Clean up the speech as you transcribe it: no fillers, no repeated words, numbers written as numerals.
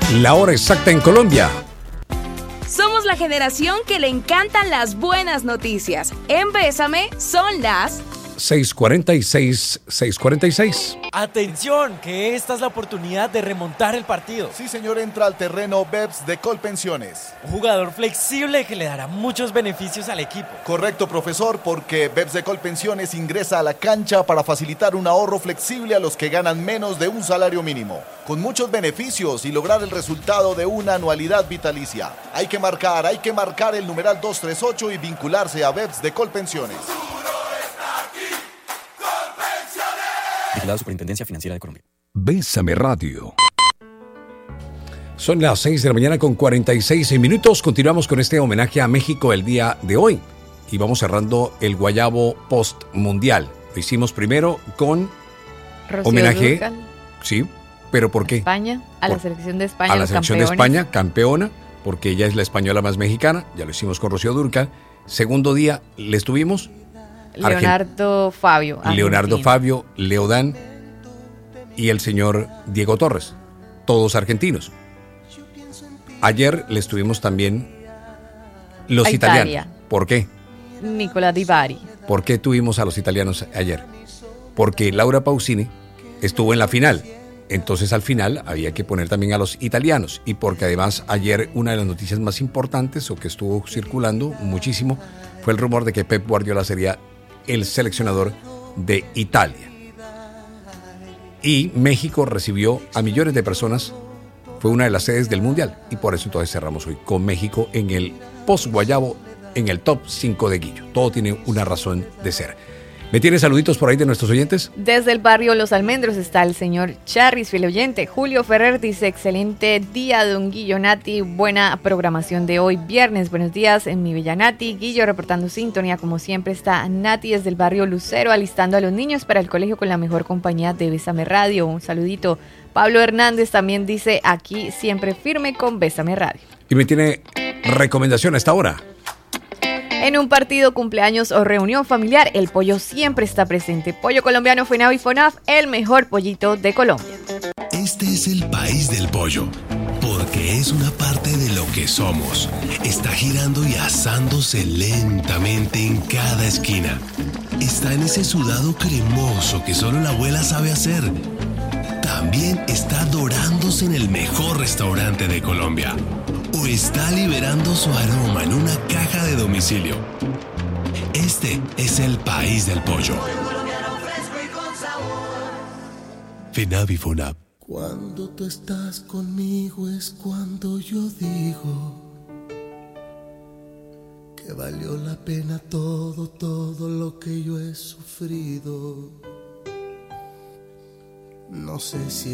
La hora exacta en Colombia. Somos la generación que le encantan las buenas noticias. En Bésame son las 6:46. Atención, que esta es la oportunidad de remontar el partido. Sí, señor, entra al terreno BEPS de Colpensiones. Un jugador flexible que le dará muchos beneficios al equipo. Correcto, profesor, porque BEPS de Colpensiones ingresa a la cancha para facilitar un ahorro flexible a los que ganan menos de un salario mínimo, con muchos beneficios y lograr el resultado de una anualidad vitalicia. Hay que marcar el numeral 238 y vincularse a BEPS de Colpensiones. La Superintendencia Financiera de Colombia. Bésame Radio. Son las 6 de la mañana con 46 minutos. Continuamos con este homenaje a México el día de hoy. Y vamos cerrando el Guayabo Post-Mundial. Lo hicimos primero con Rocío homenaje. Dúrcal. Sí, pero ¿por qué? España, a la selección de España. A la los selección de campeones. España, campeona, porque ella es la española más mexicana. Ya lo hicimos con Rocío Dúrcal. Segundo día, le estuvimos Leonardo Fabio. Leonardo argentino. Fabio, Leodán y el señor Diego Torres, todos argentinos. Ayer les tuvimos también los A italianos. Italia. ¿Por qué? Nicola Di Bari. ¿Por qué tuvimos a los italianos ayer? Porque Laura Pausini estuvo en la final. Entonces al final había que poner también a los italianos. Y porque además ayer una de las noticias más importantes o que estuvo circulando muchísimo fue el rumor de que Pep Guardiola sería el seleccionador de Italia. Y México recibió a millones de personas, fue una de las sedes del Mundial, y por eso entonces cerramos hoy con México en el post-Guayabo, en el top 5 de Guillo. Todo tiene una razón de ser. ¿Me tiene saluditos por ahí de nuestros oyentes? Desde el barrio Los Almendros está el señor Charris, fiel oyente. Julio Ferrer dice, excelente día, don Guillo Nati, buena programación de hoy, viernes. Buenos días, en mi bella Nati. Guillo reportando sintonía, como siempre está Nati desde el barrio Lucero, alistando a los niños para el colegio con la mejor compañía de Bésame Radio. Un saludito. Pablo Hernández también dice, aquí siempre firme con Bésame Radio. Y me tiene recomendación a esta hora. En un partido, cumpleaños o reunión familiar, el pollo siempre está presente. Pollo colombiano FENAV y FONAF, el mejor pollito de Colombia. Este es el país del pollo, porque es una parte de lo que somos. Está girando y asándose lentamente en cada esquina. Está en ese sudado cremoso que solo la abuela sabe hacer. También está dorándose en el mejor restaurante de Colombia. O está liberando su aroma en una caja de domicilio. Este es el país del pollo. FENAV y FONAP. Cuando tú estás conmigo es cuando yo digo que valió la pena todo lo que yo he sufrido. No sé si